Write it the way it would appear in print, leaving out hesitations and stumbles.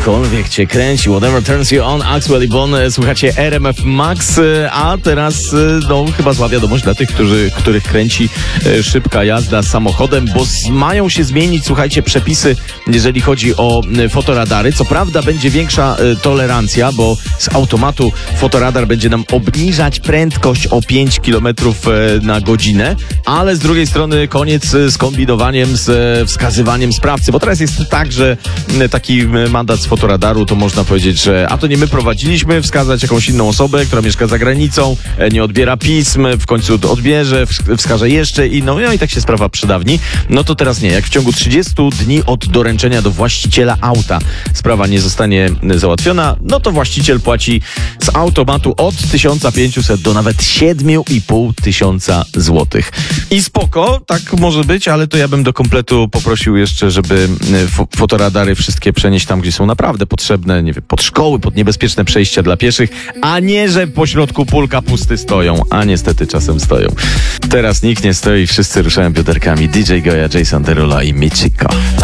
Cokolwiek cię kręci, whatever turns you on, Axwell i Bon, słuchacie RMF Max, a teraz chyba zła wiadomość dla tych, których kręci szybka jazda samochodem, bo mają się zmienić, słuchajcie, przepisy, jeżeli chodzi o fotoradary. Co prawda będzie większa tolerancja, bo z automatu fotoradar będzie nam obniżać prędkość o 5 km na godzinę, ale z drugiej strony koniec z kombinowaniem, z wskazywaniem sprawcy, bo teraz jest tak, że taki mandat z fotoradaru to można powiedzieć, że a to nie my prowadziliśmy, wskazać jakąś inną osobę, która mieszka za granicą, nie odbiera pism, w końcu odbierze, wskaże jeszcze inną, no i tak się sprawa przedawni. No to teraz nie, jak w ciągu 30 dni od doręczenia do właściciela auta sprawa nie zostanie załatwiona, no to właściciel płaci z automatu od 1500 do nawet 7500 złotych. I spoko, tak może być, ale to ja bym do kompletu poprosił jeszcze, żeby fotoradary wszystkie przenieść tam, gdzie są naprawdę potrzebne, nie wiem, pod szkoły, pod niebezpieczne przejścia dla pieszych, a nie, że pośrodku pól kapusty stoją, a niestety czasem stoją. Teraz nikt nie stoi, wszyscy ruszają bioderkami. DJ Goja, Jason Derulo i Michiko.